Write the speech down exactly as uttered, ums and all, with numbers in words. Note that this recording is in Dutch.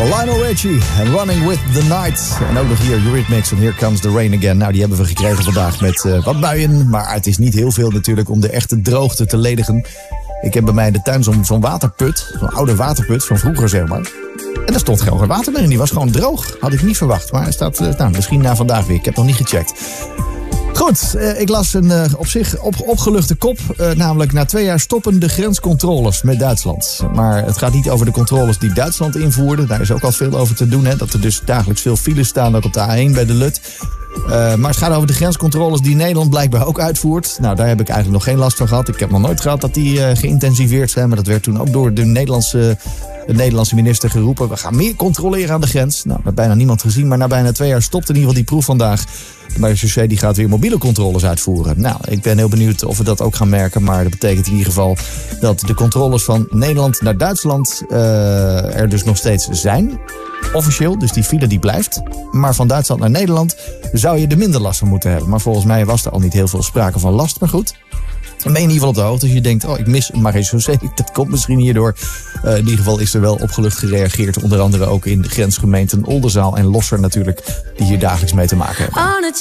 Lionel Richie en Running with the Night. En ook nog hier Eurythmics en Here Comes the Rain Again. Nou, die hebben we gekregen vandaag met uh, wat buien. Maar het is niet heel veel natuurlijk om de echte droogte te ledigen. Ik heb bij mij in de tuin zo'n, zo'n waterput. Zo'n oude waterput van vroeger, zeg maar. En daar stond geen water meer in. Die was gewoon droog. Had ik niet verwacht. Maar hij staat uh, nou, misschien na vandaag weer. Ik heb nog niet gecheckt. Goed, uh, ik las een uh, op zich op, opgeluchte kop. Uh, namelijk na twee jaar stoppen de grenscontroles met Duitsland. Maar het gaat niet over de controles die Duitsland invoerde. Daar is ook al veel over te doen. Hè? Dat er dus dagelijks veel files staan, ook op de A één bij de Lut. Uh, maar het gaat over de grenscontroles die Nederland blijkbaar ook uitvoert. Nou, daar heb ik eigenlijk nog geen last van gehad. Ik heb nog nooit gehad dat die uh, geïntensiveerd zijn. Maar dat werd toen ook door de Nederlandse, de Nederlandse minister geroepen. We gaan meer controleren aan de grens. Nou, dat heeft bijna niemand gezien. Maar na bijna twee jaar stopt in ieder geval die proef vandaag. Maar de C C die gaat weer mobiele controles uitvoeren. Nou, ik ben heel benieuwd of we dat ook gaan merken. Maar dat betekent in ieder geval dat de controles van Nederland naar Duitsland uh, er dus nog steeds zijn. Officieel, dus die file die blijft. Maar van Duitsland naar Nederland zou je er minder last van moeten hebben. Maar volgens mij was er al niet heel veel sprake van last. Maar goed, dan ben je in ieder geval op de hoogte. Als je denkt, oh, ik mis een marechaussee, dat komt misschien hierdoor. Uh, in ieder geval is er wel opgelucht gereageerd. Onder andere ook in de grensgemeenten Oldenzaal en Losser natuurlijk, die hier dagelijks mee te maken hebben.